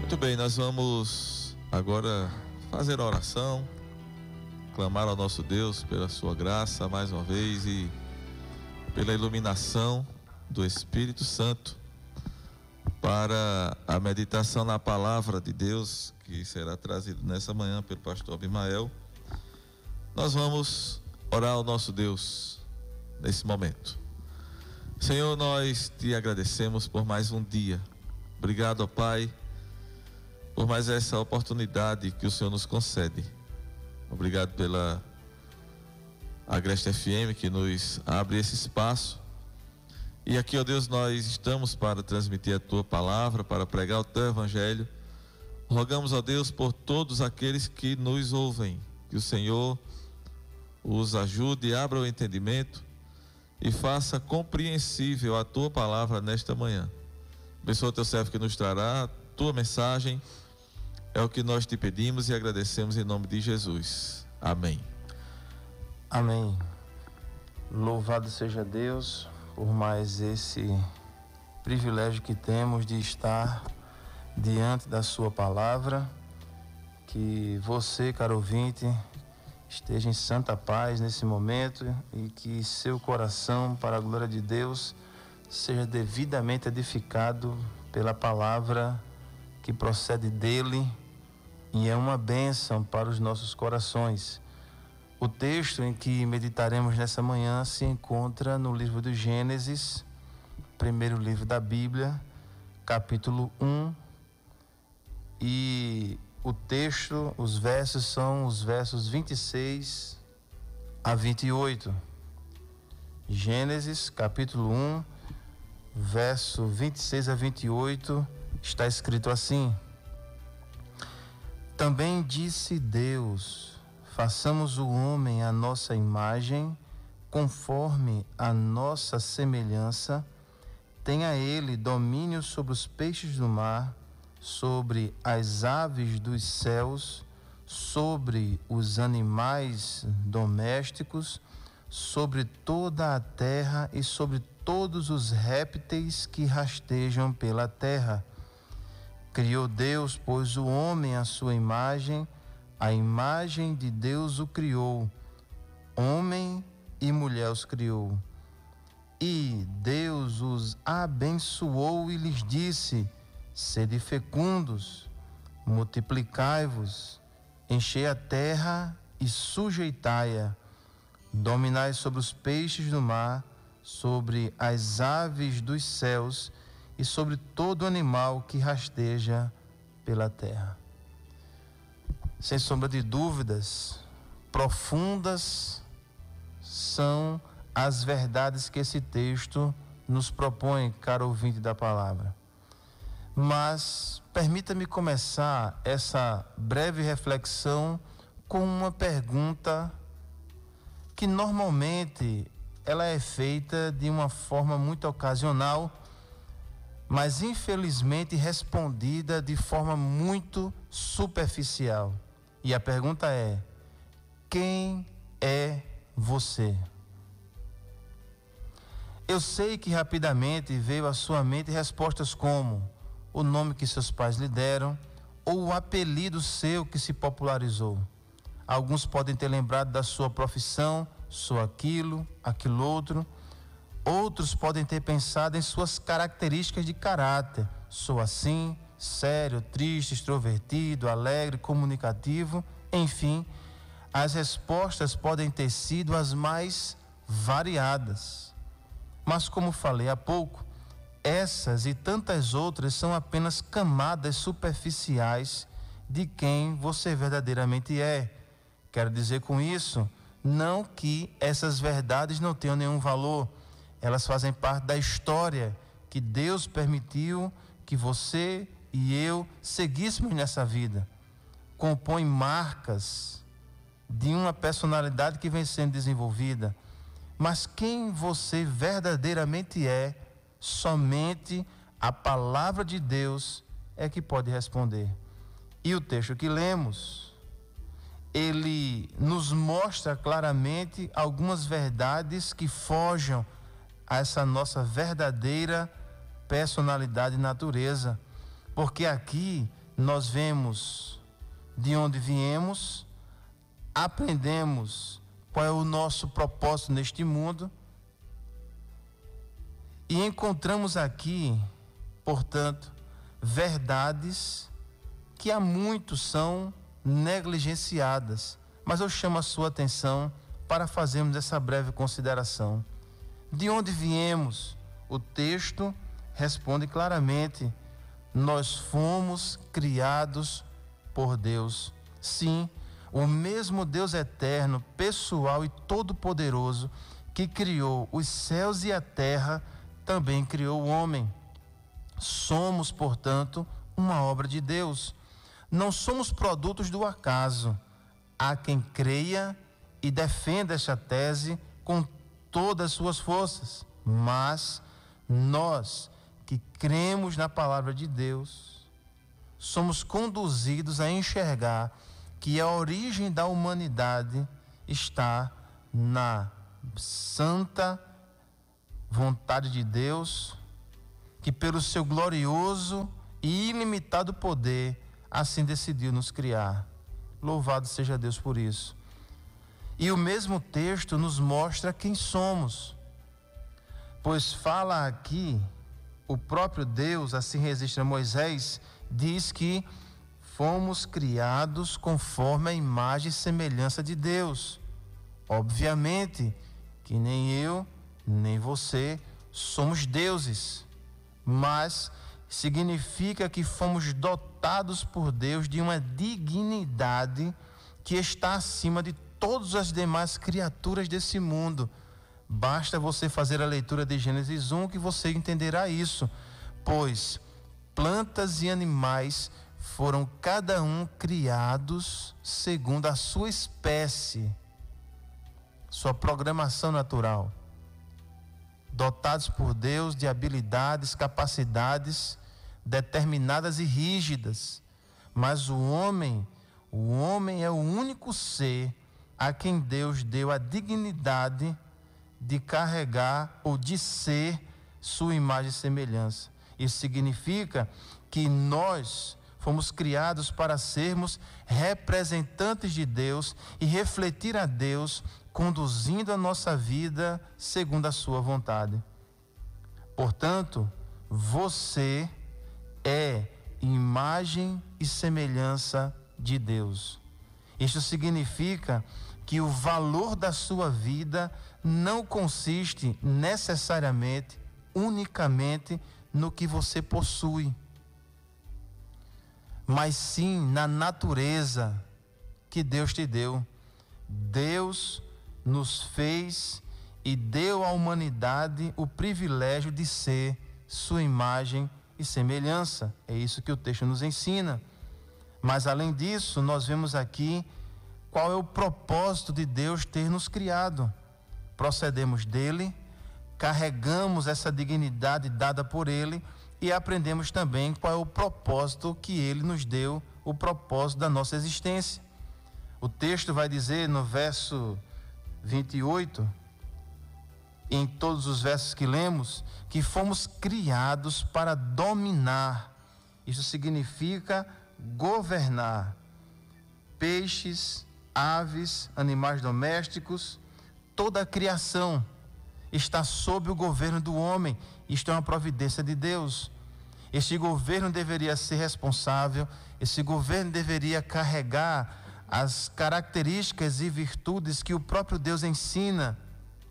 Muito bem, nós vamos agora fazer a oração, clamar ao nosso Deus pela sua graça mais uma vez e pela iluminação do Espírito Santo para a meditação na palavra de Deus que será trazida nessa manhã pelo pastor Abimael. Nós vamos orar ao nosso Deus nesse momento. Senhor, nós te agradecemos por mais um dia. Obrigado, ó Pai, por mais essa oportunidade que o Senhor nos concede. Obrigado pela Agreste FM que nos abre esse espaço. E aqui, ó Deus, nós estamos para transmitir a Tua palavra, para pregar o Teu Evangelho. Rogamos, ó Deus, por todos aqueles que nos ouvem, que o Senhor os ajude, abra o entendimento e faça compreensível a Tua palavra nesta manhã. Abençoa o Teu servo que nos trará a Tua mensagem. É o que nós te pedimos e agradecemos em nome de Jesus. Amém. Amém. Louvado seja Deus por mais esse privilégio que temos de estar diante da sua palavra. Que você, caro ouvinte, esteja em santa paz nesse momento e que seu coração, para a glória de Deus, seja devidamente edificado pela palavra que procede dele e é uma bênção para os nossos corações. O texto em que meditaremos nessa manhã se encontra no livro do Gênesis, primeiro livro da Bíblia, capítulo 1, e o texto, os versos são os versos 26 a 28. Gênesis, capítulo 1, verso 26 a 28, está escrito assim: Também disse Deus: façamos o homem à nossa imagem, conforme a nossa semelhança. Tenha ele domínio sobre os peixes do mar, sobre as aves dos céus, sobre os animais domésticos, sobre toda a terra e sobre todos os répteis que rastejam pela terra. Criou Deus, pois, o homem à sua imagem, a imagem de Deus o criou, homem e mulher os criou. E Deus os abençoou e lhes disse: sede fecundos, multiplicai-vos, enchei a terra e sujeitai-a, dominai sobre os peixes do mar, sobre as aves dos céus e sobre todo animal que rasteja pela terra. Sem sombra de dúvidas, profundas são as verdades que esse texto nos propõe, caro ouvinte da palavra. Mas permita-me começar essa breve reflexão com uma pergunta que normalmente ela é feita de uma forma muito ocasional, mas infelizmente respondida de forma muito superficial. E a pergunta é: quem é você? Eu sei que rapidamente veio à sua mente respostas como o nome que seus pais lhe deram ou o apelido seu que se popularizou. Alguns podem ter lembrado da sua profissão, sou aquilo, aquilo outro. Outros podem ter pensado em suas características de caráter. Sou assim, sério, triste, extrovertido, alegre, comunicativo. Enfim, as respostas podem ter sido as mais variadas. Mas como falei há pouco, essas e tantas outras são apenas camadas superficiais de quem você verdadeiramente é. Quero dizer com isso, não que essas verdades não tenham nenhum valor. Elas fazem parte da história que Deus permitiu que você e eu seguíssemos nessa vida. Compõem marcas de uma personalidade que vem sendo desenvolvida. Mas quem você verdadeiramente é, somente a palavra de Deus é que pode responder. E o texto que lemos, ele nos mostra claramente algumas verdades que fogem a essa nossa verdadeira personalidade e natureza. Porque aqui nós vemos de onde viemos, aprendemos qual é o nosso propósito neste mundo e encontramos aqui, portanto, verdades que há muito são negligenciadas, mas eu chamo a sua atenção para fazermos essa breve consideração. De onde viemos? O texto responde claramente: nós fomos criados por Deus. Sim, o mesmo Deus eterno, pessoal e todo-poderoso que criou os céus e a terra, também criou o homem. Somos, portanto, uma obra de Deus. Não somos produtos do acaso. Há quem creia e defenda esta tese com todas as suas forças. Mas nós que cremos na palavra de Deus, somos conduzidos a enxergar que a origem da humanidade está na santa vontade de Deus, que pelo seu glorioso e ilimitado poder assim decidiu nos criar. Louvado seja Deus por isso. E o mesmo texto nos mostra quem somos, pois fala aqui, o próprio Deus, assim registra Moisés, diz que fomos criados conforme a imagem e semelhança de Deus. Obviamente que nem eu, nem você somos deuses, mas significa que fomos dotados por Deus de uma dignidade que está acima de todas as demais criaturas desse mundo. Basta você fazer a leitura de Gênesis 1 que você entenderá isso, pois plantas e animais foram cada um criados segundo a sua espécie, sua programação natural, dotados por Deus de habilidades, capacidades determinadas e rígidas. Mas o homem é o único ser a quem Deus deu a dignidade de carregar ou de ser sua imagem e semelhança. Isso significa que nós fomos criados para sermos representantes de Deus e refletir a Deus, conduzindo a nossa vida segundo a sua vontade. Portanto, você é imagem e semelhança de Deus. Isso significa que o valor da sua vida não consiste necessariamente, unicamente no que você possui, mas sim na natureza que Deus te deu. Deus nos fez e deu à humanidade o privilégio de ser sua imagem e semelhança. É isso que o texto nos ensina. Mas além disso, nós vemos aqui qual é o propósito de Deus ter nos criado. Procedemos dele, carregamos essa dignidade dada por ele e aprendemos também qual é o propósito que ele nos deu, o propósito da nossa existência. O texto vai dizer no verso 28, em todos os versos que lemos, que fomos criados para dominar. Isso significa governar. Peixes, aves, animais domésticos, toda a criação está sob o governo do homem. Isto é uma providência de Deus. Este governo deveria ser responsável, esse governo deveria carregar as características e virtudes que o próprio Deus ensina,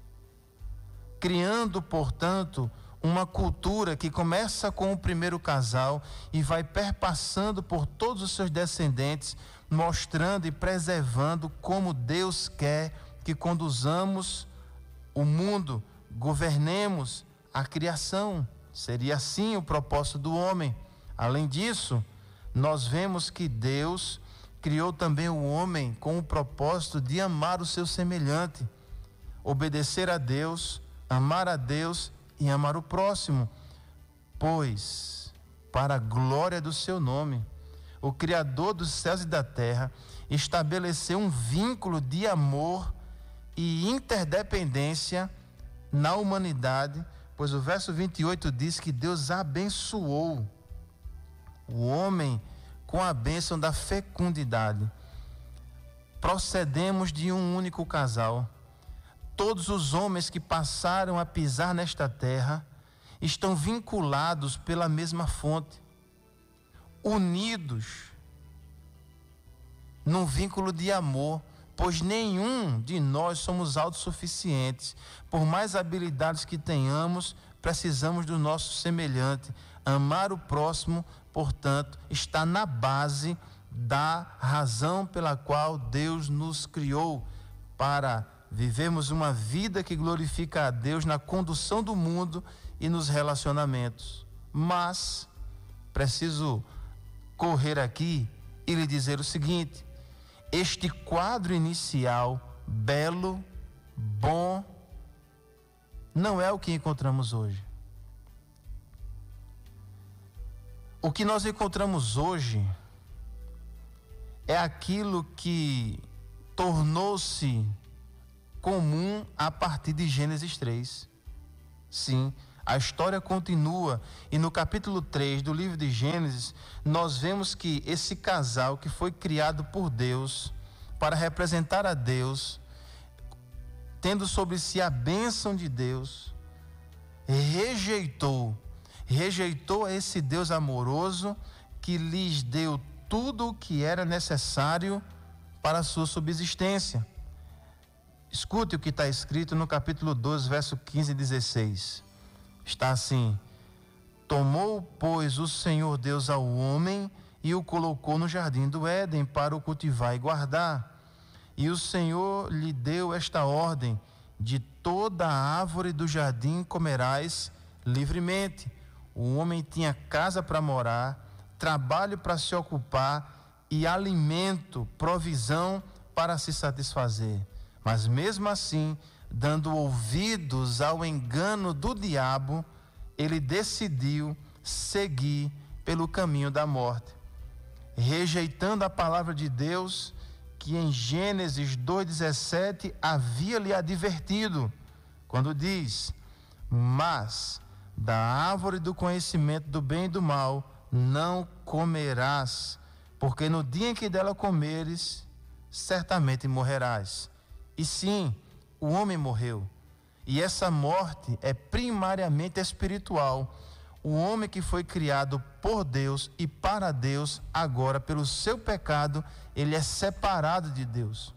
criando, portanto, uma cultura que começa com o primeiro casal e vai perpassando por todos os seus descendentes, mostrando e preservando como Deus quer que conduzamos o mundo, governemos a criação. Seria assim o propósito do homem. Além disso, nós vemos que Deus criou também o homem com o propósito de amar o seu semelhante, obedecer a Deus, amar a Deus e amar o próximo, pois, para a glória do seu nome, o Criador dos céus e da terra estabeleceu um vínculo de amor e interdependência na humanidade, pois o verso 28 diz que Deus abençoou o homem com a bênção da fecundidade. Procedemos de um único casal. Todos os homens que passaram a pisar nesta terra estão vinculados pela mesma fonte, unidos num vínculo de amor, pois nenhum de nós somos autossuficientes. Por mais habilidades que tenhamos, precisamos do nosso semelhante. Amar o próximo, portanto, está na base da razão pela qual Deus nos criou, para vivermos uma vida que glorifica a Deus na condução do mundo e nos relacionamentos. Mas preciso correr aqui e lhe dizer o seguinte: este quadro inicial, belo, bom, não é o que encontramos hoje. O que nós encontramos hoje é aquilo que tornou-se comum a partir de Gênesis 3. Sim, a história continua, e no capítulo 3 do livro de Gênesis, nós vemos que esse casal que foi criado por Deus para representar a Deus, tendo sobre si a bênção de Deus, rejeitou esse Deus amoroso que lhes deu tudo o que era necessário para a sua subsistência. Escute o que está escrito no capítulo 12, verso 15 e 16. Está assim: tomou, pois, o Senhor Deus ao homem e o colocou no jardim do Éden para o cultivar e guardar. E o Senhor lhe deu esta ordem: de toda a árvore do jardim comerás livremente. O homem tinha casa para morar, trabalho para se ocupar e alimento, provisão para se satisfazer. Mas mesmo assim, dando ouvidos ao engano do diabo, ele decidiu seguir pelo caminho da morte, rejeitando a palavra de Deus, que em Gênesis 2,17 havia lhe advertido, quando diz: mas da árvore do conhecimento do bem e do mal não comerás, porque no dia em que dela comeres, certamente morrerás. E sim, o homem morreu, e essa morte é primariamente espiritual. O homem que foi criado por Deus e para Deus, agora pelo seu pecado, ele é separado de Deus.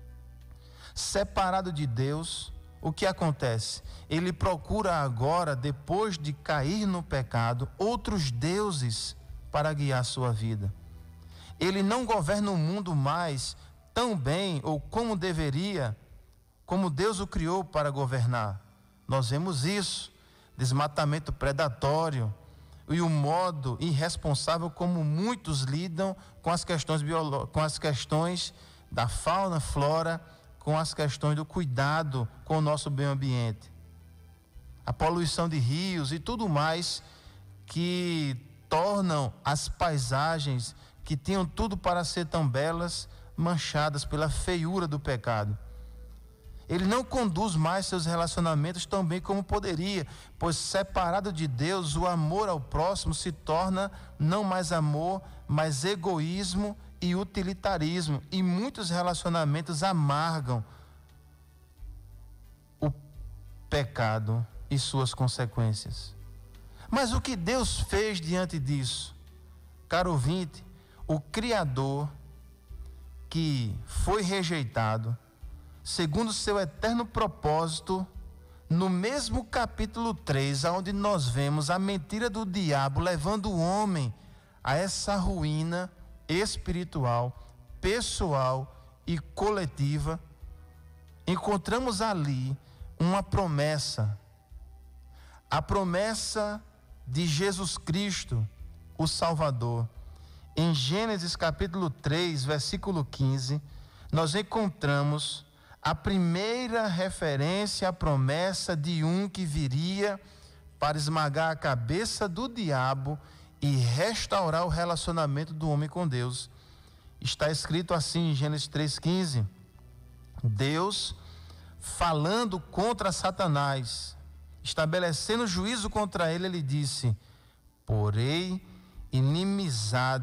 Separado de Deus, o que acontece? Ele procura agora, depois de cair no pecado, outros deuses para guiar sua vida. Ele não governa o mundo mais tão bem ou como deveria, como Deus o criou para governar. Nós vemos isso: desmatamento predatório e o modo irresponsável como muitos lidam com as questões com as questões da fauna, flora, com as questões do cuidado com o nosso meio ambiente. A poluição de rios e tudo mais que tornam as paisagens, que tinham tudo para ser tão belas, manchadas pela feiura do pecado. Ele não conduz mais seus relacionamentos tão bem como poderia, pois separado de Deus, o amor ao próximo se torna não mais amor, mas egoísmo e utilitarismo, e muitos relacionamentos amargam o pecado e suas consequências. Mas o que Deus fez diante disso? Caro ouvinte, o Criador, que foi rejeitado, segundo seu eterno propósito, no mesmo capítulo 3, onde nós vemos a mentira do diabo levando o homem a essa ruína espiritual, pessoal e coletiva, encontramos ali uma promessa, a promessa de Jesus Cristo, o Salvador. Em Gênesis capítulo 3, versículo 15, nós encontramos a primeira referência à promessa de um que viria para esmagar a cabeça do diabo e restaurar o relacionamento do homem com Deus. Está escrito assim em Gênesis 3,15: Deus, falando contra Satanás, estabelecendo juízo contra ele, ele disse: porém inimizade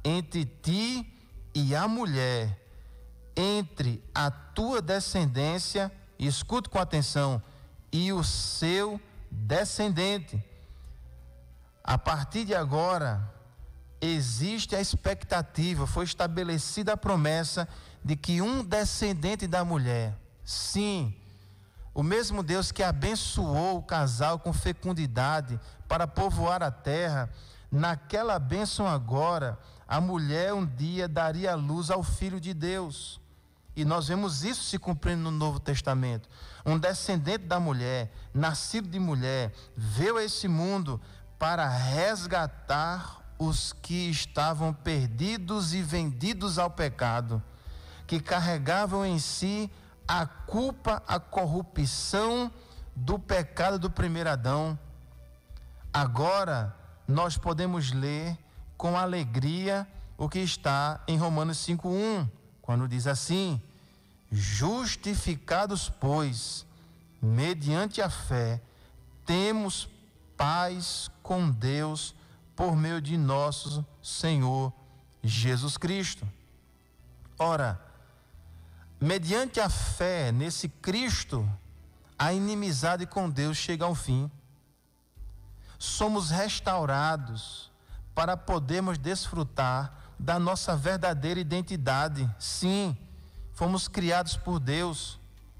entre ti e a mulher, entre a tua descendência, e escute com atenção, e o seu descendente. A partir de agora, existe a expectativa, foi estabelecida a promessa de que um descendente da mulher, sim, o mesmo Deus que abençoou o casal com fecundidade para povoar a terra, naquela bênção agora, a mulher um dia daria luz ao Filho de Deus. E nós vemos isso se cumprindo no Novo Testamento. Um descendente da mulher, nascido de mulher, veio a esse mundo para resgatar os que estavam perdidos e vendidos ao pecado, que carregavam em si a culpa, a corrupção do pecado do primeiro Adão. Agora nós podemos ler com alegria o que está em Romanos 5:1, quando diz assim: justificados, pois, mediante a fé, temos paz com Deus por meio de nosso Senhor Jesus Cristo. Ora, mediante a fé nesse Cristo, a inimizade com Deus chega ao fim. Somos restaurados para podermos desfrutar da nossa verdadeira identidade. Sim, fomos criados por Deus.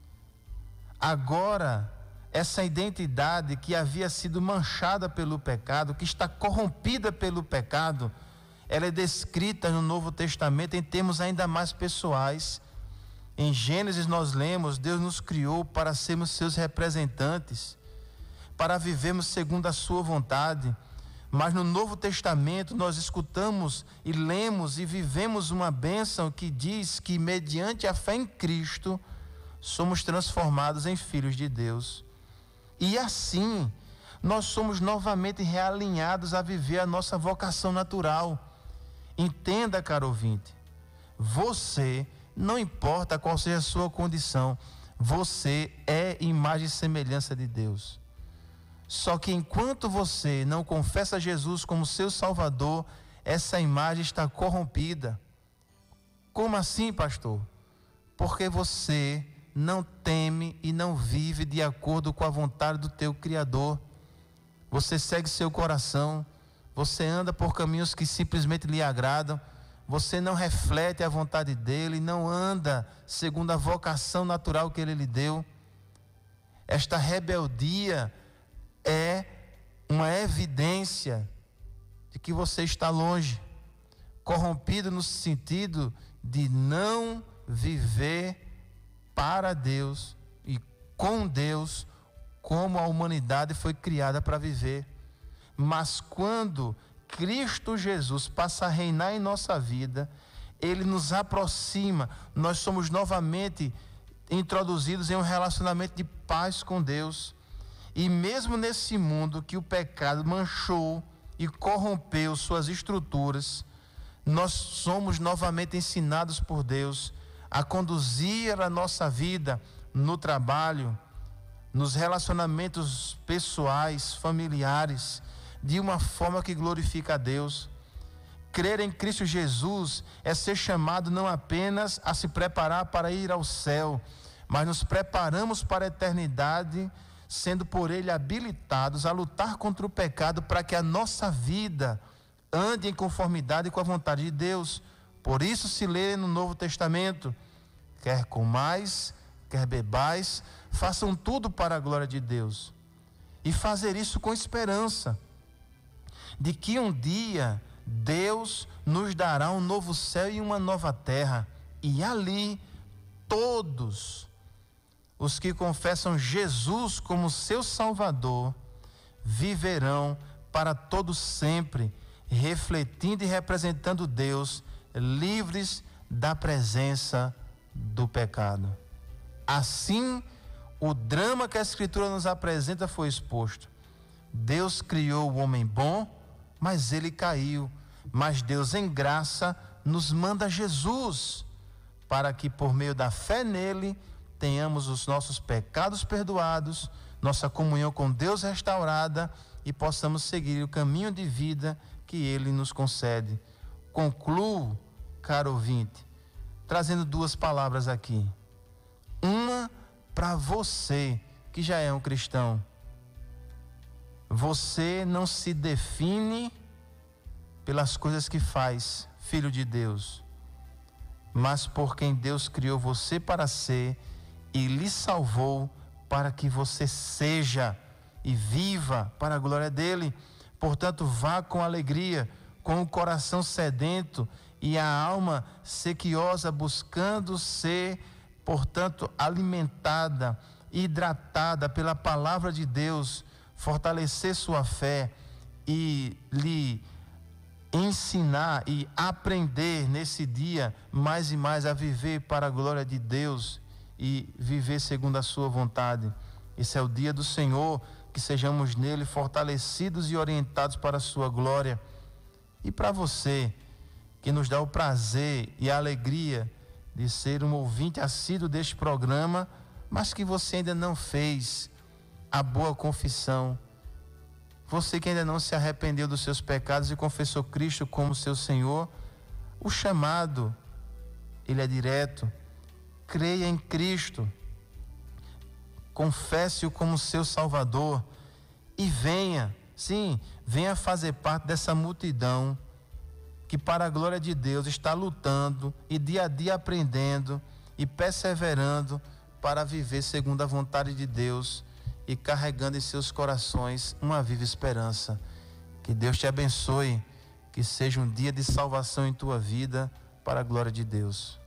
Agora, essa identidade que havia sido manchada pelo pecado, que está corrompida pelo pecado, ela é descrita no Novo Testamento em termos ainda mais pessoais. Em Gênesis nós lemos: Deus nos criou para sermos seus representantes, para vivermos segundo a sua vontade. Mas no Novo Testamento nós escutamos e lemos e vivemos uma bênção que diz que mediante a fé em Cristo somos transformados em filhos de Deus. E assim nós somos novamente realinhados a viver a nossa vocação natural. Entenda, caro ouvinte, você, não importa qual seja a sua condição, você é imagem e semelhança de Deus. Só que enquanto você não confessa Jesus como seu Salvador, essa imagem está corrompida. Como assim, pastor? Porque você não teme e não vive de acordo com a vontade do teu Criador. Você segue seu coração, você anda por caminhos que simplesmente lhe agradam, você não reflete a vontade dele, não anda segundo a vocação natural que ele lhe deu. Esta rebeldia é uma evidência de que você está longe, corrompido no sentido de não viver para Deus e com Deus como a humanidade foi criada para viver. Mas quando Cristo Jesus passa a reinar em nossa vida, Ele nos aproxima, nós somos novamente introduzidos em um relacionamento de paz com Deus. E mesmo nesse mundo que o pecado manchou e corrompeu suas estruturas, nós somos novamente ensinados por Deus a conduzir a nossa vida no trabalho, nos relacionamentos pessoais, familiares, de uma forma que glorifica a Deus. Crer em Cristo Jesus é ser chamado não apenas a se preparar para ir ao céu, mas nos preparamos para a eternidade, sendo por Ele habilitados a lutar contra o pecado para que a nossa vida ande em conformidade com a vontade de Deus. Por isso se lê no Novo Testamento: quer comais, quer bebais, façam tudo para a glória de Deus. E fazer isso com esperança de que um dia Deus nos dará um novo céu e uma nova terra, e ali todos os que confessam Jesus como seu Salvador viverão para todo sempre, refletindo e representando Deus, livres da presença do pecado. Assim, o drama que a Escritura nos apresenta foi exposto. Deus criou o homem bom, mas ele caiu. Mas Deus, em graça, nos manda Jesus, para que por meio da fé nele tenhamos os nossos pecados perdoados, nossa comunhão com Deus restaurada e possamos seguir o caminho de vida que Ele nos concede. concluo, caro ouvinte, trazendo duas palavras aqui. Uma para você que já é um cristão. Você não se define pelas coisas que faz, filho de Deus, mas por quem Deus criou você para ser e lhe salvou para que você seja e viva para a glória dele. Portanto, vá com alegria, com o coração sedento e a alma sequiosa, buscando ser, portanto, alimentada, hidratada pela palavra de Deus, fortalecer sua fé e lhe ensinar e aprender nesse dia mais e mais a viver para a glória de Deus e viver segundo a sua vontade. Esse é o dia do Senhor, que sejamos nele fortalecidos e orientados para a sua glória. E para você que nos dá o prazer e a alegria de ser um ouvinte assíduo deste programa, mas que você ainda não fez a boa confissão, você que ainda não se arrependeu dos seus pecados e confessou Cristo como seu Senhor, o chamado, ele é direto. Creia em Cristo, confesse-o como seu Salvador e venha, sim, venha fazer parte dessa multidão que para a glória de Deus está lutando e dia a dia aprendendo e perseverando para viver segundo a vontade de Deus e carregando em seus corações uma viva esperança. Que Deus te abençoe, que seja um dia de salvação em tua vida para a glória de Deus.